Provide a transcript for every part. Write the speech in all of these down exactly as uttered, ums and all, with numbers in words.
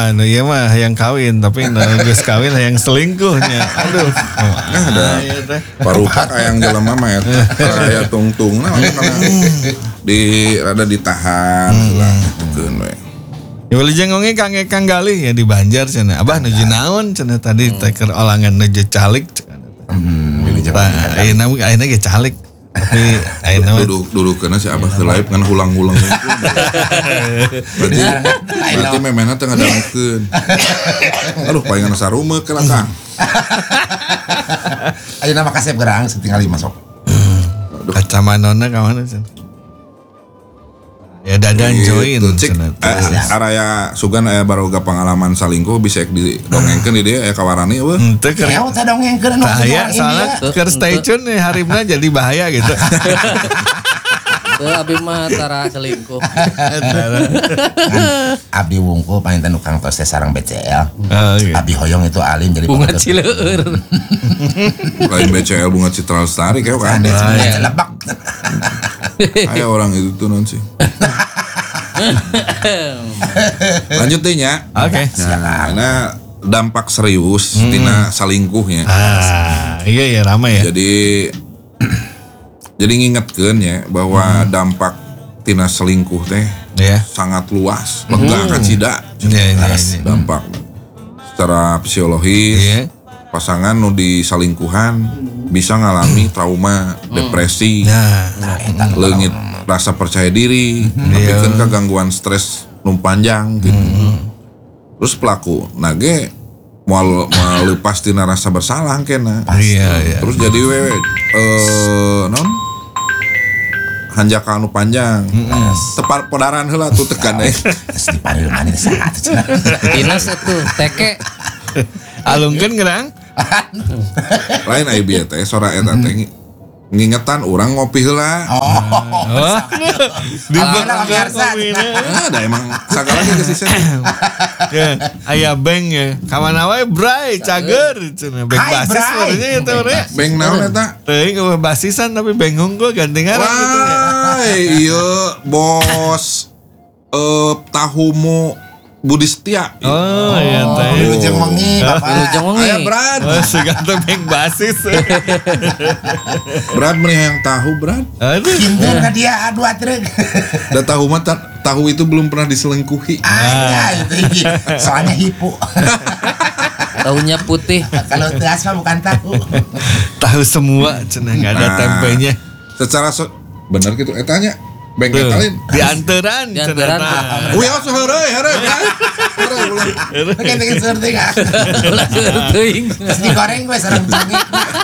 Wah, nu ieu mah hayang kawin tapi nu geus kawin hayang selingkuhnya. Aduh. Nah, ada parupak hayang jelema mah eta aya tungtungna di rada ditahan lah tukeun we. Ya boleh jengonge Kang Ekang galih ya di Banjar cenah. Abah nuju naon cenah tadi teker olangan nuju calik cenah. Hmm, ayeuna ayeuna ge calik. Tapi ayeuna duduk duduk kana si Abah teu live kan hulang-hulang. Berarti berarti memena teu ngadangkeun. Aduh palingan sarumeuk ke Kang. Ayeuna mah kasep gerang setinggal lima sok. Kacamanonna ka mana cenah? Ya dadan join cenah. Araya sugan aya baroga pengalaman salingkuh bisa didongengkeun di dieu aya kawarani eueuh. Teu keur. Aya teh dongengkeun anu. Bahaya soalnya keur stay tune nih harimna jadi bahaya gitu. Teu abi mah tara selingkuh. Abdi wungkul panginten nu Kang Tos teh sareng B C L. Oh, okay. Abi hoyong itu alim jadi bunga cileur. Lain B C L Bunga Citra Lestari kayak kan. Lebak. Aya orang itu tuh non sih. Lanjut deh nya. Oke. Nah, nah, dampak serius hmm. tina salingkuhnya. Ah, iya ya ramai ya. Jadi jadi ngingetkeun ya bahwa hmm. dampak tina selingkuh teh yeah. sangat luas, lega hmm. kacida. Yeah, yeah, yeah. Dampak secara psikologis. Yeah. Pasangan nu di salingkuhan bisa ngalami trauma, depresi, nah, leungit rasa percaya diri, tapi kan kegangguan stres nu panjang gitu. Hmm. Terus pelaku nage moal lepas tina rasa bersalah kena. Iya, iya. Terus jadi wewe eh non hanjaka anu panjang. Heeh. Tepat podaran heula tuh tekan deui. Terus dipanggil mana saat itu. Dinas atuh teke. Alungkeun gerang. Lain aya bieu teh sora eta teh ngingetan orang ngopi heula. Oh. Di bengkel komina. Ada emang sagala ge geus ya, aya beng ya. Ka mana wae bray cager cenah beng basis sebenarnya eta ore. Beng naon eta? Teuing eueuh basisan tapi beng unggul ganti ngaran gitu ya. Wah, ieu bos eh tahumu Budi Setia. Oh, iya teh. Wilujeng Wengi, Bapak. Wilujeng Wengi. Aya Brad. Oh, segantung beng basis. Brad meni yang tahu, Brad. Aduh. Kinten ka dia dua truk. Da tahu mah tahu itu belum pernah diselingkuhi. Ah, itu soalnya hipu. Tahunya putih. Kalau teas mah bukan tahu. Tahu semua cenah enggak ada Nah, tempenya. Secara so, bener gitu etanya. Beng ketalin di anteran di anteran uya heureuy heureuy heureuy Oke teh seurting ah ulah seurting terus digoreng we sareng cangit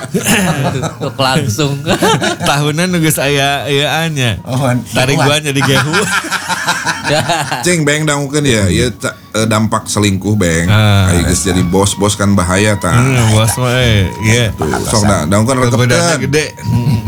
tuk langsung tahunan nu geus aya eueuannya tarik gua jadi gehu cing beng dangukeun ya ieu dampak selingkuh beng aya geus jadi bos-bos kan bahaya tah bos mah ieu sok da dangukeun bedana gede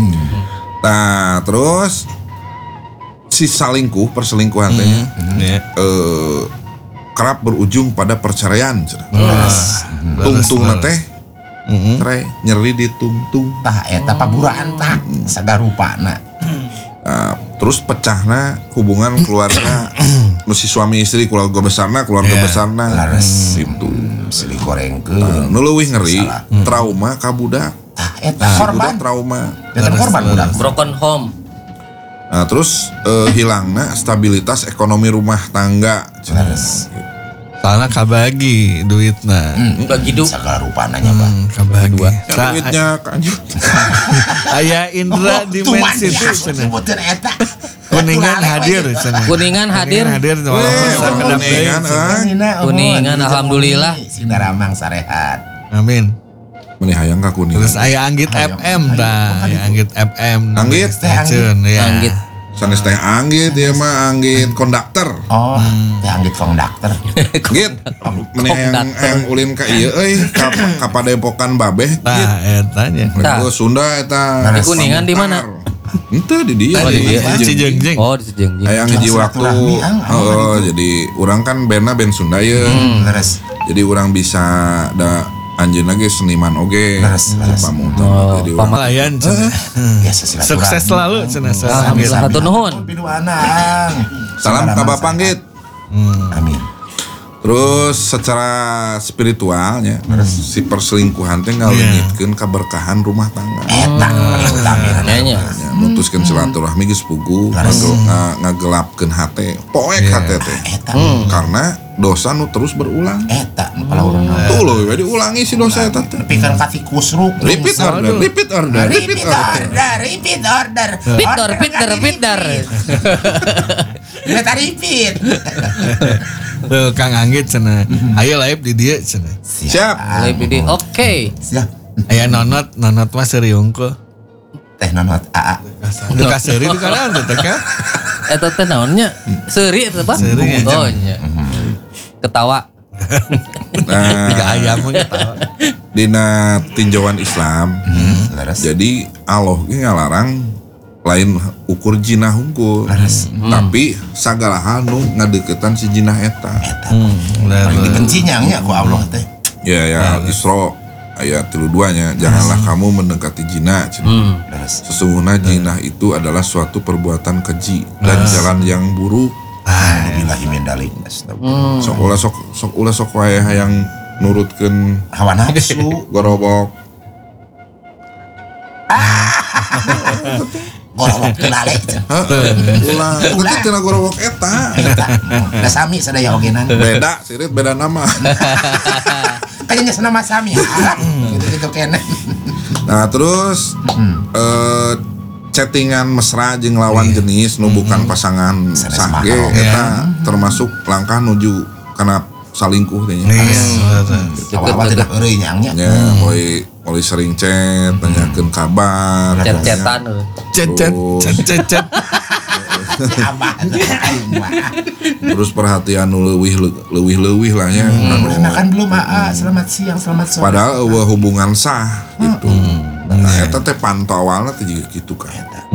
nah terus si salingkuh perselingkuhan teh mm, mm, yeah. eh, kerap berujung pada perceraian. Mm. Tungtung teh mm-hmm. cerai nyeri di tungtung. Tah eta paburaan tah sagarupana. Nah, terus pecahna hubungan keluarga mesti suami istri keluarga besarna keluarga yeah. besarna laras itu silih gorengkeun. Nah, nu leuwih ngeri mm. trauma ka budak. Tah eta korban trauma. Eta korban budak. Broken home. Nah terus uh, hilangna stabilitas ekonomi rumah tangga. Jelas. Soalnya kabagi duitna. Hmm, bagi duit. Segala rupana nya Bang. Hmm, kabagi. Ya, duitnya kanjut. Aya indra dimensi itu cenah. Kuningan hadir cenah. Kuningan hadir. Hadir kuningan Kuningan alhamdulillah. Sinaramang sarehat. Amin. Meni hayang ka kuningan. Terus aya Anggit F M tah, aya Anggit F M. Anggit stasiun ya. Anggit. Sanes teh Anggit ieu mah Anggit konduktor. Oh, teh Anggit konduktor. Anggit. Meni hayang hayang ulin ka ieu euy ka ka Padepokan Babeh. Tah eta nya. Oh, Sunda eta. Kuningan di mana? Henteu di dieu. Oh, di Cijengjing. Oh, di Cijengjing. Hayang hiji waktu. Oh, jadi urang kan bandna band Sunda ye. Leres. Jadi urang bisa da anjeunna ge seniman oge. Pamuntun. Jadi pamalayan cenah. Sukses selalu cenah. Alhamdulillah hatur nuhun. Pinuanang. Salam ka Bapak Anggit. Amin. Terus secara spiritualnya si perselingkuhan teh ngawinitkeun keberkahan rumah tangga. Eta utama Kayaknya. Ya, mutuskeun silaturahmi geus puguh, ngagelapkeun hate, poek hate teh. Karena dosa nu terus berulang. Eta nu kalaureuna. Tuh loh, jadi ulangi si dosa eta teh. Pikeun ka tikusruk. Repeat order, repeat order, repeat Repeat order. order, repeat order. Pitor, pitor, pitor. Kita repeat. Tuh Kang Anggit cenah. Ayo live di dia cenah. Siap. Live di oke. Siap. Aya nonot, nonot mah seuri unggul. Teh nonot aa. Udah ka seuri di kana teh kan. Eta teh naonnya? Seuri eta Pak. Seuri, ya, Oh nya. Ketawa. Nah, Tiga ayam mah ketawa. dina tinjauan Islam, Laras. jadi Allah ge ngalarang lain ukur jinah unggul, tapi sagala hal nu ngadeukeutan si jinah eta. Paling dibenci nya ku Allah teh. Ya ya Al-Isra ayat tilu duanya, janganlah kamu mendekati jinah. Laras. Sesungguhnya jinah itu adalah suatu perbuatan keji dan jalan yang buruk. Alhamdulillah min dalik. Sok ulah sok sok ulah sok wae hayang nurutkeun Hawa nafsu. gorobok. Gorowok tulale. Ulah ulah tina gorobok eta. Da sami sadaya ogenan. Beda sirit beda nama. Kayaknya senama sami. Gitu-gitu kene. Nah terus eh, chattingan mesra jeung lawan jenis nu bukan pasangan Sanes sage makro. eta termasuk langkah nuju kana salingkuh teh nya. Awal tidak eueuy nyangnya. Ya, mulai mulai sering chat, tanyakeun kabar, Cet-cetan. Cet cet cet cet cet. Abah aing mah. terus perhatian nu leuwih leuwih leuwih lah nya. Makan belum Aa, selamat siang, selamat sore. Padahal eueuh hubungan sah gitu. Nah, eta teh pantau awalna teh juga kitu kan.